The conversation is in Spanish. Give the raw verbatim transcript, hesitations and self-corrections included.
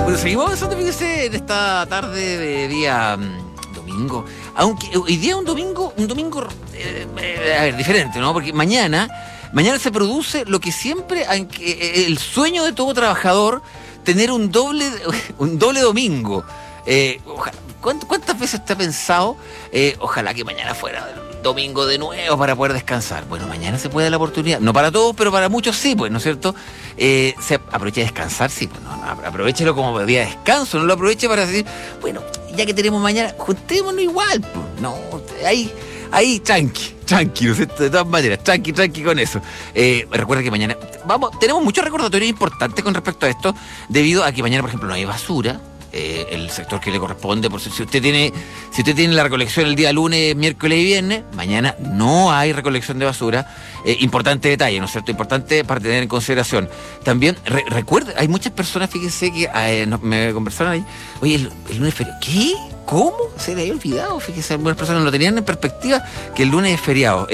Bueno, seguimos avanzando, fíjese, en esta tarde de día mm, domingo. Aunque hoy día es un domingo, un domingo, eh, eh, a ver, diferente, ¿no? Porque mañana, mañana se produce lo que siempre, aunque, el sueño de todo trabajador, tener un doble, un doble domingo. Eh, ojalá, ¿Cuántas veces te ha pensado? Eh, ojalá que mañana fuera domingo de nuevo para poder descansar. Bueno, mañana se puede dar la oportunidad. No para todos, pero para muchos sí, pues, ¿no es cierto? Eh, se aprovecha de descansar, sí, pues, no, no, aprovechelo como día de descanso, no lo aproveche para decir, bueno, ya que tenemos mañana, juntémonos igual, pues. No, ahí, ahí, tranqui, tranqui, ¿no es cierto? De todas maneras, tranqui, tranqui con eso. Eh, recuerda que mañana, vamos, tenemos muchos recordatorios importantes con respecto a esto, debido a que mañana, por ejemplo, no hay basura. Eh, el sector que le corresponde, por si usted tiene si usted tiene la recolección el día lunes, miércoles y viernes, mañana no hay recolección de basura. Eh, importante detalle, ¿no es cierto? Importante para tener en consideración. También, re, recuerde, hay muchas personas, fíjense que eh, no, me conversaron ahí, oye, el, el lunes es feriado. ¿Qué? ¿Cómo? Se le había olvidado, fíjese, algunas personas lo tenían en perspectiva que el lunes es feriado.